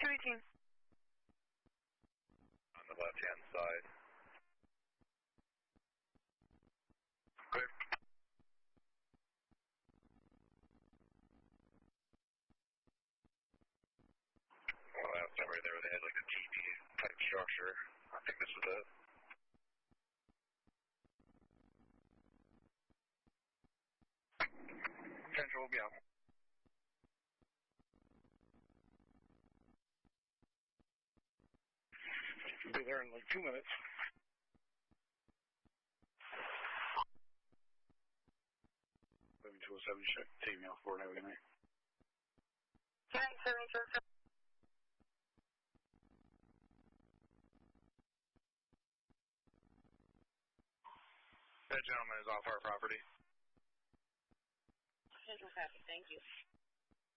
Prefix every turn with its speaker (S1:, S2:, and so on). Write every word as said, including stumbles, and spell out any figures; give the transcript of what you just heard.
S1: two eighteen.
S2: On the left-hand side. Clear. Well, last time we were there, they had like a T V type structure. I think this was it. Central will be out.
S3: Be there in like two minutes. eleven two oh seven, check. Take me off board. Have a good night.
S1: Good night, seven two oh seven.
S2: That gentleman is off our property.
S1: Central traffic, thank you.